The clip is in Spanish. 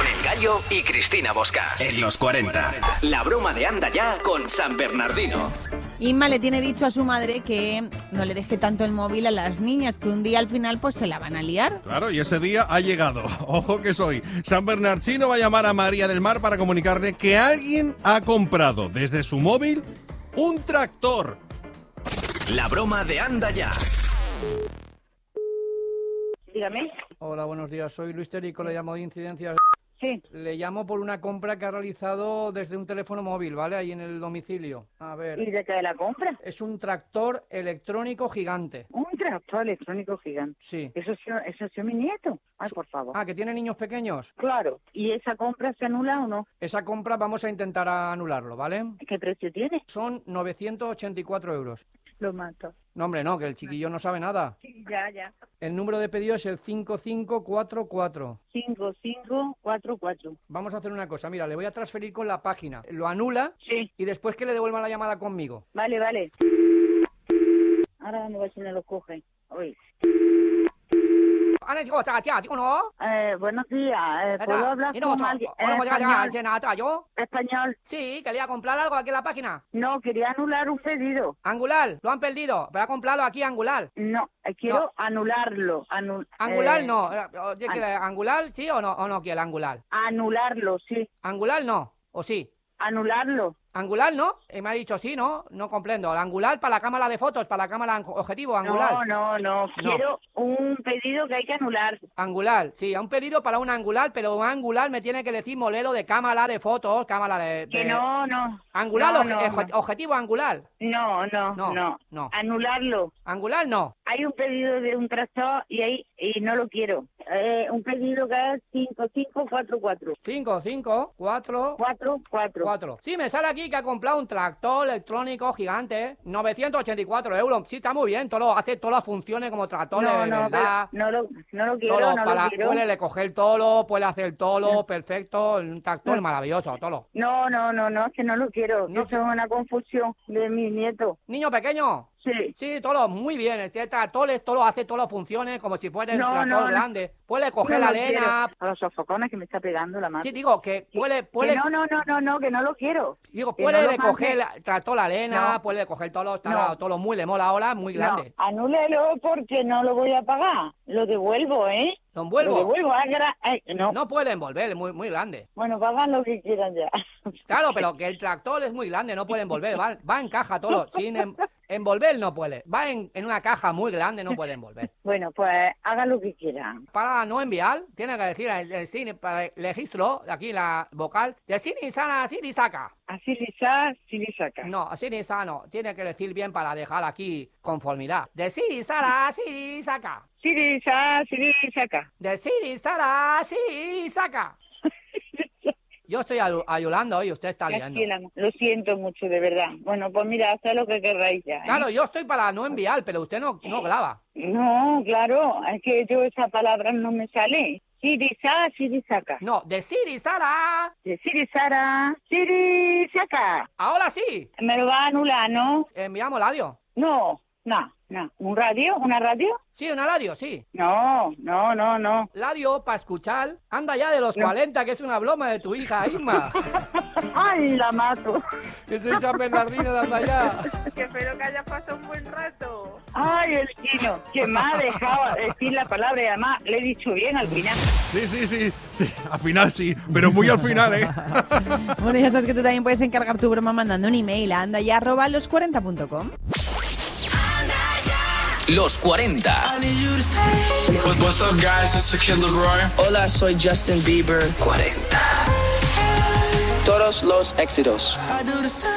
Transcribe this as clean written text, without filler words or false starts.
con El Gallo y Cristina Bosca. En los 40. La broma de Anda Ya con San Bernardino. Inma le tiene dicho a su madre que no le deje tanto el móvil a las niñas, que un día al final pues se la van a liar. Claro, y ese día ha llegado. Ojo que soy. San Bernardino va a llamar a María del Mar para comunicarle que alguien ha comprado desde su móvil un tractor. La broma de Anda Ya. Dígame. Hola, buenos días. Soy Luis Terico, le llamo de Incidencias. Sí. Le llamo por una compra que ha realizado desde un teléfono móvil, ¿vale? Ahí en el domicilio. A ¿Y ver, de qué la compra? es un tractor electrónico gigante. Un tractor electrónico gigante. Sí. Eso es mi nieto. Ay, por favor. Ah, ¿que tiene niños pequeños? Claro. ¿Y esa compra se anula o no? Esa compra vamos a intentar anularlo, ¿vale? ¿Qué precio tiene? Son 984 euros. Lo mato. No, hombre, no, que el chiquillo no sabe nada. Sí, ya. El número de pedido es el 5544. 5544. Vamos a hacer una cosa, mira, le voy a transferir con la página. Lo anula Sí. y después que le devuelvan la llamada conmigo. Vale. Ahora vamos a ver si me lo coge. Oye. Buenos días. ¿Puedo hablar con alguien? Español. Sí, que le iba a comprar algo aquí en la página. No, quería anular un pedido. Angular, lo han perdido. Voy a comprarlo aquí, Angular. No, quiero anularlo. Angular no. Oye, ¿quiere Angular sí o no quiere Angular? Anularlo, sí. Angular no, ¿o sí? Anularlo. ¿Angular no? Me ha dicho sí, ¿no? No comprendo. El Angular para la cámara de fotos, para la cámara objetivo, Angular. No. Quiero un pedido que hay que anular. Angular, sí, un pedido para un Angular, pero un Angular me tiene que decir modelo de cámara de fotos, cámara de... Que no. Angular, No. objetivo Angular. No. Anularlo. Angular no. Hay un pedido de un tractor y no lo quiero. Un pedido que es 5544. 4. Sí, me sale aquí que ha comprado un tractor electrónico gigante, 984 euros. Sí, está muy bien, hace todas las funciones como tractor de verdad. No lo quiero, Puede recoger todo, puede hacer todo, perfecto, un tractor maravilloso, todo. No, es que no lo quiero. No, Eso es una confusión de mi nieto. ¿Niño pequeño? Sí, todo muy bien. Este tractor hace todas las funciones como si fuera un tractor grande. Puede coger la arena. A los sofocones que me está pegando la mano. Sí, digo que puede... Que no, que no lo quiero. Digo, puede recoger tractor la arena, puede coger todo muy le mola ahora, muy grande. No, anúlelo porque no lo voy a pagar. Lo devuelvo, ¿eh? ¿Lo envuelvo? Lo devuelvo. No. No puede envolver, muy grande. Bueno, pagan lo que quieran ya. Claro, pero que el tractor es muy grande, no puede envolver. Va en caja todo, sin envolver no puede. Va en una caja muy grande, no puede envolver. Bueno, pues haga lo que quieran. Para no enviar, tiene que decir el cine, para el registro, aquí la vocal, de cine sana, cine saca. Así ni saca. No, así ni sano. Tiene que decir bien para dejar aquí conformidad. De cine sana, cine saca. Siri saca. De cine sana, cine saca. Yo estoy ayudando y usted está liando. Lo siento mucho, de verdad. Bueno, pues mira, haz lo que querráis ya. Claro, yo estoy para no enviar, pero usted no graba. No, claro, es que yo esa palabra no me sale. Siri saca. No, de Siri Sara. De Siri saca. Ahora sí. Me lo va a anular, ¿no? ¿Enviamos el audio? No. ¿Un radio? ¿Una radio? Sí, una radio, sí. No. Radio para escuchar. Anda ya de los 40, que es una broma de tu hija, Isma. Ay, la mato. Que soy San Bernardino de Anda ya. Que espero que hayas pasado un buen rato. Ay, el chino, que me ha dejado decir la palabra y además le he dicho bien al final. Sí, al final sí, pero muy al final, ¿eh? Bueno, ya sabes que tú también puedes encargar tu broma mandando un email a andaya@los40.com. Los 40. What's up, guys? It's the Kid Leroy. Hola, soy Justin Bieber. 40. Todos los éxitos.